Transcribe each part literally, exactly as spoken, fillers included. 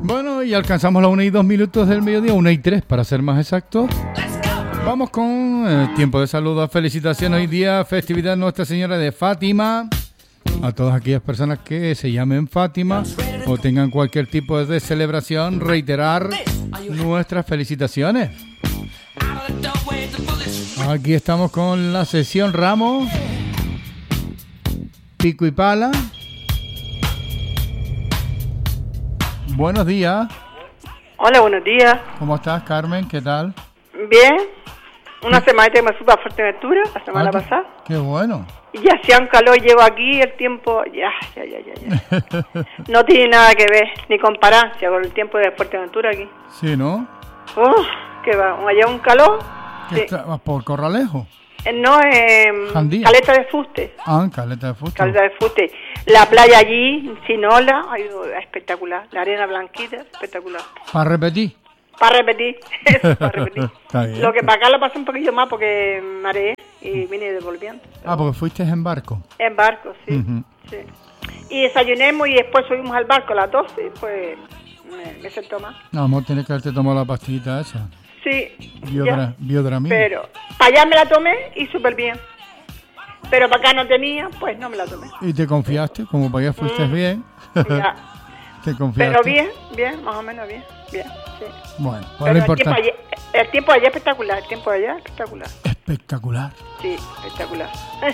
Bueno, y alcanzamos la una y dos minutos del mediodía, una y tres para ser más exactos. Vamos con eh, tiempo de saludos, felicitaciones hoy día, festividad Nuestra Señora de Fátima. A todas aquellas personas que se llamen Fátima o tengan cualquier tipo de celebración, reiterar nuestras felicitaciones. Aquí estamos con la sesión Ramos, Pico y Pala. Buenos días. Hola, buenos días. ¿Cómo estás, Carmen? ¿Qué tal? Bien. Una semana que me fui para Fuerteventura, la semana ah, qué, pasada. Qué bueno. Y ya hacía un calor, llego aquí, el tiempo, ya, ya, ya, ya, ya. No tiene nada que ver, ni comparancia con el tiempo de Fuerteventura aquí. Sí, ¿no? Uf, que va, allá un calor. ¿Qué Sí. está, por Corralejo? Eh, No, eh, Caleta de Fuste. Ah, Caleta de Fuste. Caleta de Fuste. La playa allí, sin ola, ay, espectacular. La arena blanquita, espectacular. ¿Para repetir? Para repetir, para repetir. Está bien. Lo que para acá lo pasé un poquillo más porque mareé y vine devolviendo. Ah, porque fuiste en barco. En barco, sí, Uh-huh. sí. Y desayunemos y después subimos al barco a las doce, pues me, me sentó más. No, amor, tienes que haberte tomado la pastillita esa. Sí, Biodra, ya. Biodramina. Pero para allá me la tomé y súper bien. Pero para acá no tenía, pues no me la tomé. ¿Y te confiaste? Como para allá fuiste Mm. bien. Ya. ¿Te confiaste? Pero bien, bien, más o menos bien, bien, sí. Bueno, pues Pero lo el tiempo, importante. allá, el tiempo allá es espectacular, el tiempo allá es espectacular. Espectacular. Sí, espectacular.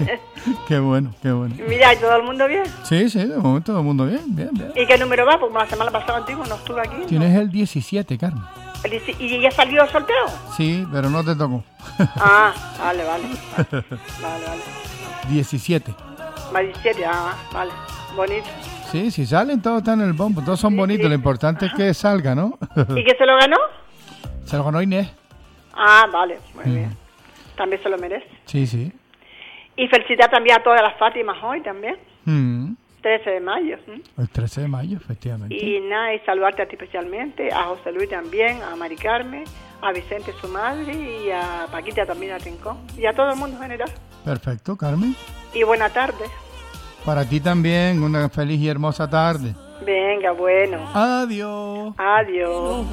Qué bueno, qué bueno. Mira, ¿y todo el mundo bien? Sí, sí, de momento todo el mundo bien, bien, bien. ¿Y qué número va? Porque la semana pasada contigo no estuve aquí. Tienes el diecisiete, Carmen. ¿No? Dice, ¿y ya salió el sorteo? Sí, pero no te tocó. Ah, vale, vale. Vale, vale. diecisiete. Va diecisiete, ah, vale. Bonito. Sí, si salen, todos están en el bombo, todos son Sí, bonitos, sí. lo importante es que salga, ¿no? ¿Y que se lo ganó? Se lo ganó Inés. Ah, vale, muy Mm. bien. También se lo merece. Sí, sí. Y felicitar también a todas las Fátimas hoy también. Mm. trece de mayo. ¿sí? El trece de mayo, efectivamente. Y nada, y saludarte a ti especialmente, a José Luis también, a Mari Carmen, a Vicente su madre y a Paquita también a Rincón. Y a todo el mundo en general. Perfecto, Carmen. Y buena tarde. Para ti también, una feliz y hermosa tarde. Venga, bueno. Adiós. Adiós.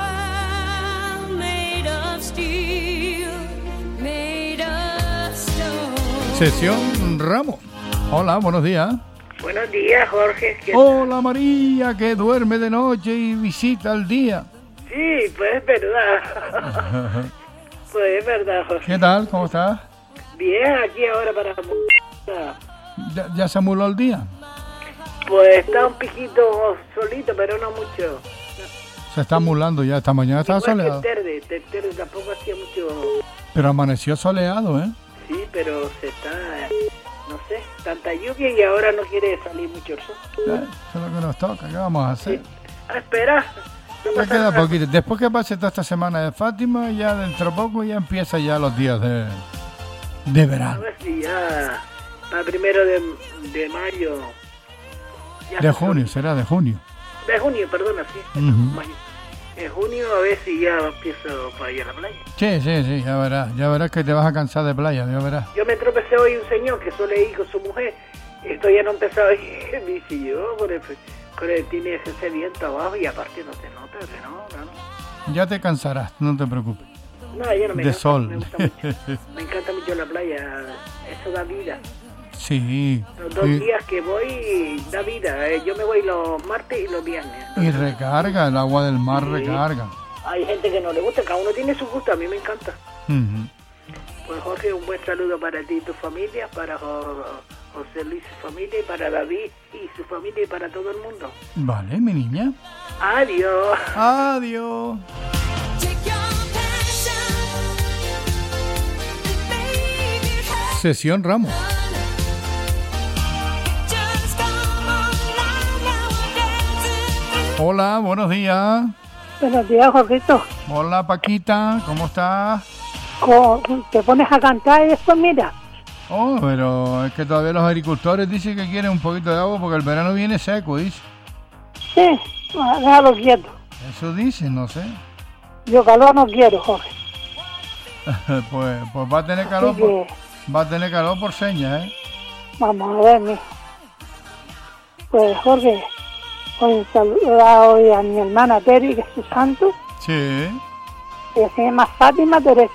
Sesión Ramos. Hola, buenos días. Buenos días, Jorge. ¿Qué Hola, María, que duerme de noche y visita al día. Sí, pues es verdad. Pues es verdad, Jorge. ¿Qué tal? ¿Cómo estás? Bien, aquí ahora para... ¿Ya, ya se muló el día? Pues está un piquito solito, pero no mucho. Se está mulando ya. Esta mañana estaba Igual soleado. que el Terde, el Terde tampoco hacía mucho... Pero amaneció soleado, ¿eh? Sí, pero se está... No sé, tanta lluvia y ahora no quiere salir mucho el sol. Eh, Eso es lo que nos toca. ¿Qué vamos a hacer? A esperar. No Ya pasa queda nada. poquito. Después que pase toda esta semana de Fátima, ya dentro de poco ya empieza ya los días de, de A verano. ver si ya... Para primero de, de mayo... ya De se- junio, será de junio. De junio, perdona, sí. Ujú. Mayo. En junio a ver si ya empiezo para ir a la playa. Sí, sí, sí, ya verás. Ya verás que te vas a cansar de playa, ya verás. Yo me tropecé hoy un señor que suele ir con su mujer. Esto ya no empezaba a ir. Dice yo, con el, con el tiene ese viento abajo y aparte no te nota, que no, no, no. Ya te cansarás, no te preocupes. No, yo no me De canso, sol. Me gusta mucho. Me encanta mucho la playa. Eso da vida. Sí. Los dos Y, días que voy da vida. eh. Yo me voy los martes y los viernes. y recarga, el agua del mar Sí. recarga. Hay gente que no le gusta, cada uno tiene su gusto, a mí me encanta. Ujú. Pues Jorge, un buen saludo para ti y tu familia, para Jo- José Luis y su familia, y para David y su familia, y para todo el mundo. Vale, mi niña. Adiós. Adiós. Sesión Ramos. Hola, buenos días. Buenos días, Jorgito. Hola, Paquita, ¿cómo estás? Co- Te pones a cantar y después mira. Oh, pero es que todavía los agricultores dicen que quieren un poquito de agua porque el verano viene seco, dice. Sí, ah, déjalo quieto. Eso dicen, no sé. Yo calor no quiero, Jorge. pues, pues va a tener calor Así por, que va a tener calor por señas, ¿eh? vamos a ver, mijo. Pues, Jorge, Hoy saludar hoy a mi hermana Teri, que es su santo. Sí. Ella se llama Fátima Teresa.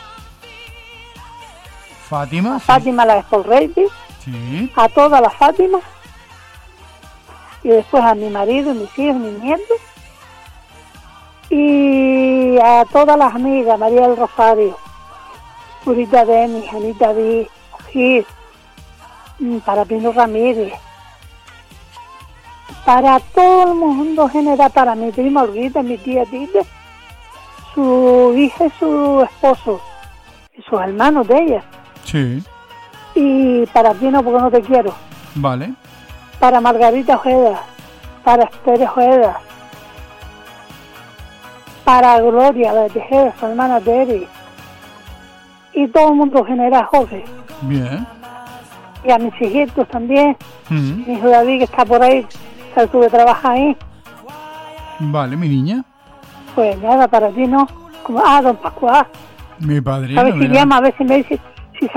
Fátima. Sí. Fátima la Espolreiti. Sí. A todas las Fátimas. Y después a mi marido, mis hijos, mis nietos. Y a todas las amigas, María del Rosario, Purita Denis, Anita Díaz, Gis, para Pino Ramírez, para todo el mundo general, para mi prima Olguita, mi tía Tita, su hija y su esposo, y sus hermanos de ella. Sí. Y para Pino, porque no te quiero. Vale. Para Margarita Ojeda, para Esther Ojeda, para Gloria de Tejeda, su hermana Teri, y todo el mundo general, Jorge. Bien. Y a mis hijitos también, Mm. mi hijo David, que está por ahí, que tuve que trabajar ahí. Vale, mi niña. Pues nada, para ti no. Como, ah, don Pascual. Mi padrino. A ver si mira. llama, a ver si me dice,